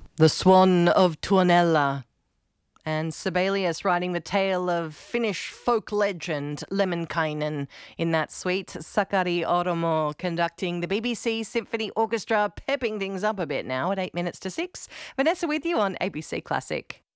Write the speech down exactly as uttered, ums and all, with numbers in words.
The Swan of Tuonela, and Sibelius writing the tale of Finnish folk legend Lemminkainen in that suite. Sakari Oromo conducting the B B C Symphony Orchestra, pepping things up a bit now at eight minutes to six. Vanessa with you on A B C Classic.